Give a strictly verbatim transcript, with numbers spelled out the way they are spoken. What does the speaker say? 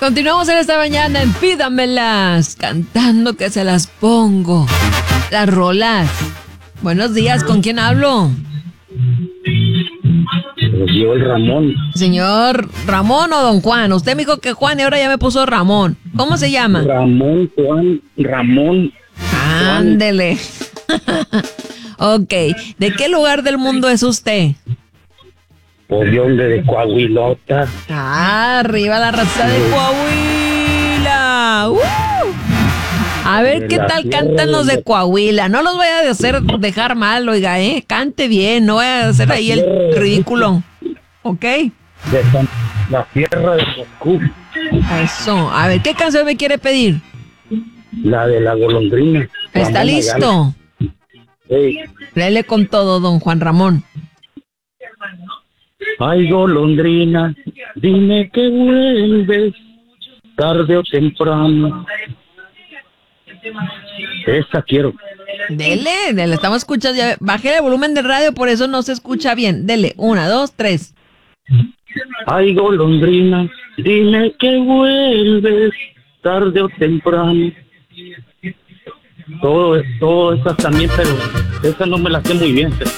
Continuamos en esta mañana en Pídamelas, cantando que se las pongo. Las rolas. Buenos días, ¿con quién hablo? Yo, el Ramón. Señor Ramón o don Juan. Usted me dijo que Juan y ahora ya me puso Ramón. ¿Cómo se llama? Ramón, Juan, Ramón. Ándele. Ok. ¿De qué lugar del mundo es usted? Pues de donde, de Coahuilota. Ah, arriba la raza de Coahuila. ¡Uh! A ver De qué la tal tierra cantan los de de- Coahuila. No los voy a hacer dejar mal, oiga, ¿eh? Cante bien, no voy a hacer ahí el ridículo. ¿Ok? De San- la tierra de Moscú. Eso. A ver, ¿qué canción me quiere pedir? La de la golondrina. ¿Está Ramón listo? Ayala. Sí. Léele con todo, don Juan Ramón. Ay, golondrina, dime que vuelves tarde o temprano. Esa quiero. Dele, dele, estamos escuchando. Ya, bajé el volumen del radio, por eso no se escucha bien. Dele, una, dos, tres. Ay, golondrina, dime que vuelves tarde o temprano. Todo, todo esas también, pero esa no me la sé muy bien.